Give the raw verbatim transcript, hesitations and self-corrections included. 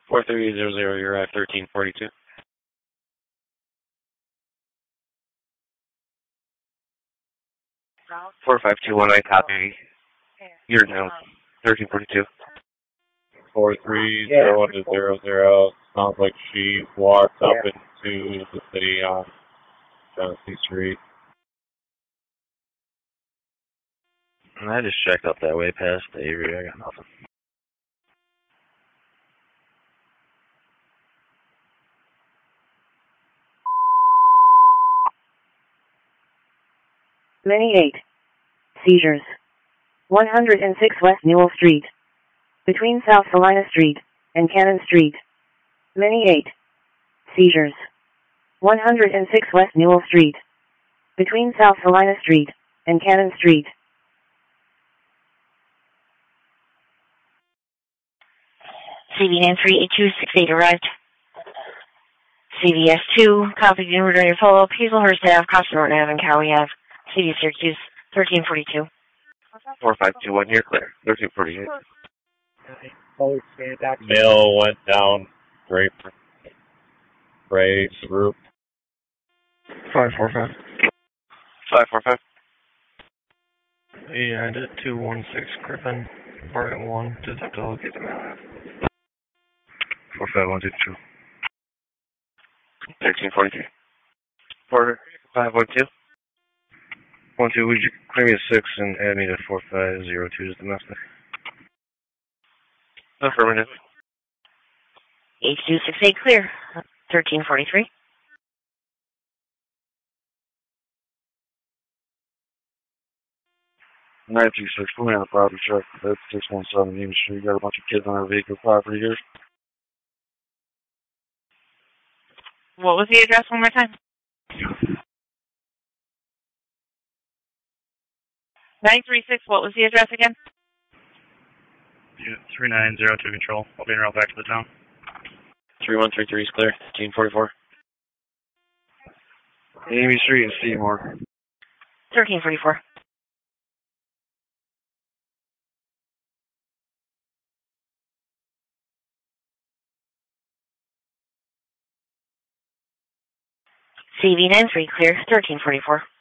four three zero zero, you're at thirteen forty-two. four five two one, I copy. You're now thirteen forty-two. four three zero one to zero zero. Sounds like she walked up into the city on Genesee Street. I just checked up that way past the Avery. I got nothing. Many eight. Seizures. one hundred six West Newell Street. Between South Salina Street and Cannon Street. Many eight. Seizures. one hundred six West Newell Street. Between South Salina Street and Cannon Street. C V nine three eight two six eight arrived. C V S two, copy the order follow-up, Hazelhurst Ave, Costa Norton Ave, and Cowie Ave. C V Syracuse, thirteen forty-two. four five two one, you're clear. thirteen forty-eight. Mail went down. Great. Great group. five four five. five four five. Yeah, I did two one six Griffin. Barnet one. Just have to locate the mail. four five one two two. thirteen forty-three. four five one two. one two, would you clear me a six and add me to four five zero two as domestic? Affirmative. H two six eight clear. thirteen forty-three. nine two six, put me on a property check. That's six one seven Eames Street. Got a bunch of kids on our vehicle property here. What was the address one more time? nine three six, what was the address again? three nine zero two control. I'll be around back to the town. three one three three is clear. thirteen forty-four. Amy Street and Seymour. thirteen forty-four. C V nine three clear. thirteen forty-four.